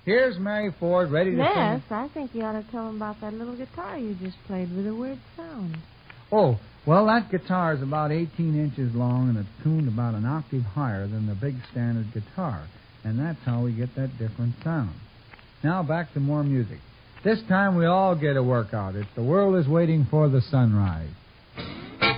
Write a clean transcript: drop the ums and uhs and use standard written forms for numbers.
Here's Mary Ford ready to Yes, sing. I think you ought to tell them about that little guitar you just played with a weird sound. Oh, well, that guitar is about 18 inches long, and it's tuned about an octave higher than the big standard guitar. And that's how we get that different sound. Now back to more music. This time we all get a workout. It's The World is Waiting for the Sunrise.